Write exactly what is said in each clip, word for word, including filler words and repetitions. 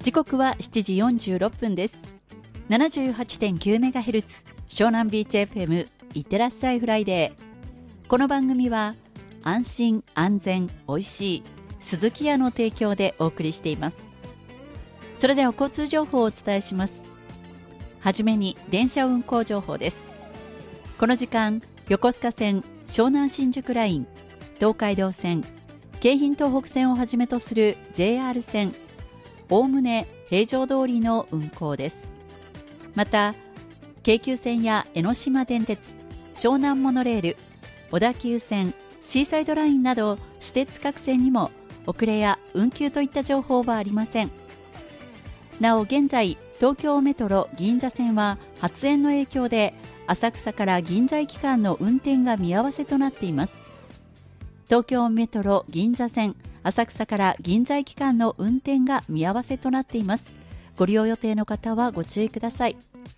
時刻はしちじよんじゅうろっぷんです。 ななじゅうはちてんきゅうメガヘルツ 湘南ビーチ エフエム いってらっしゃいフライデー。この番組は安心安全おいしい鈴木屋の提供でお送りしています。それでは交通情報をお伝えします。はじめに電車運行情報です。この時間、横須賀線、湘南新宿ライン、東海道線、京浜東北線をはじめとする ジェイアール 線、おおむね平常通りの運行です。また、京急線や江ノ島電鉄、湘南モノレール、小田急線、シーサイドラインなど私鉄各線にも遅れや運休といった情報はありません。なお現在、東京メトロ銀座線は発煙の影響で浅草から銀座駅間の運転が見合わせとなっています。東京メトロ銀座線浅草から銀座駅間の運転が見合わせとなっています。ご利用予定の方はご注意ください。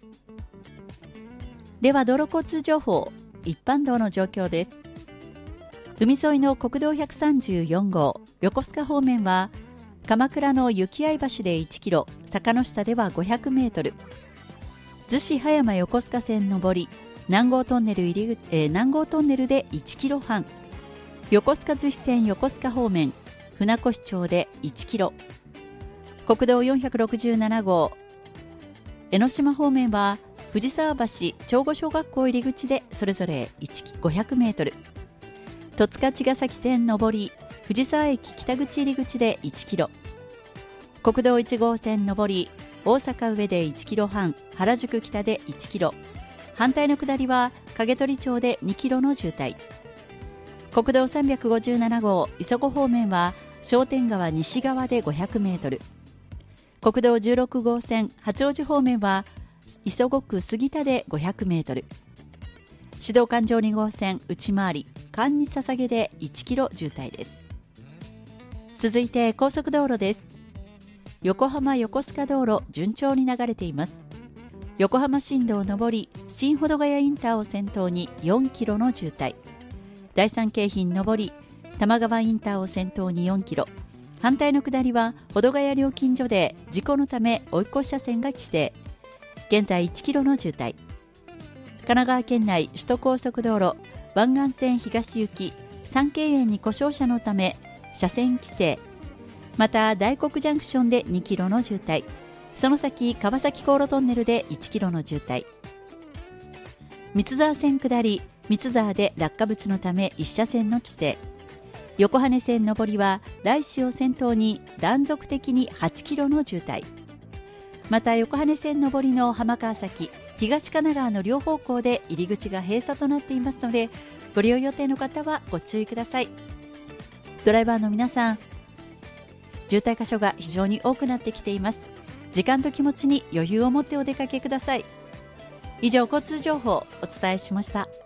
では道路交通情報、一般道の状況です。海沿いの国道ひゃくさんじゅうよん号横須賀方面は鎌倉の雪合橋でいちキロ、坂の下ではごひゃくメートル、逗子葉山横須賀線上り南郷トンネル入り口、えー、南郷トンネルでいちキロはん、横須賀逗子線横須賀方面船越町でいちキロ、国道よんひゃくろくじゅうなな号江ノ島方面は藤沢橋長後小学校入り口でそれぞれごひゃくメートル、戸塚茅ヶ崎線上り藤沢駅北口入り口でいちキロ、国道いち号線上り大阪上でいちキロはん、原宿北でいちキロ、反対の下りは影取町でにキロの渋滞、国道さんびゃくごじゅうなな号磯子方面は商店川西側でごひゃくメートル、国道じゅうろく号線八王子方面は磯子区杉田でごひゃくメートル、市道環状に号線内回り環日捧げでいちキロ渋滞です。続いて高速道路です。横浜横須賀道路順調に流れています。横浜新道上り新保土ヶ谷インターを先頭によんキロの渋滞、第三京浜上り多摩川インターを先頭によんキロ、反対の下りは保土ヶ谷料金所で事故のため追い越し車線が規制、現在いちキロの渋滞、神奈川県内首都高速道路湾岸線東行き三京園に故障車のため車線規制、また大黒ジャンクションでにキロの渋滞、その先川崎航路トンネルでいちキロの渋滞、三ツ沢線下り三ツ沢で落下物のためいち車線の規制、横羽線上りは大師を先頭に断続的にはちキロの渋滞、また横羽線上りの浜川崎東神奈川の両方向で入り口が閉鎖となっていますので、ご利用予定の方はご注意ください。ドライバーの皆さん、渋滞箇所が非常に多くなってきています。時間と気持ちに余裕を持ってお出かけください。以上、交通情報をお伝えしました。